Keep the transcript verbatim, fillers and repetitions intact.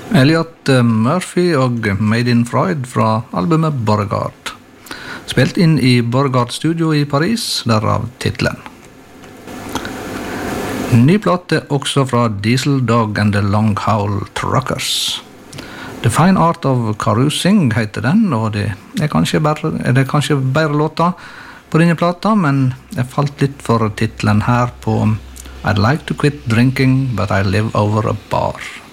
Elliot Murphy og Made in Freud fra albumet Beauregard. Spilt inn i Beauregard Studio i Paris, derav titlen. Ny plate også fra Diesel Dog and the Long Howl Truckers. The Fine Art of Carousing heter den, og det er kanskje bare, er det kanskje bedre låter på denne plata, men jeg falt litt for titlen her på I'd like to quit drinking, but I live over a bar.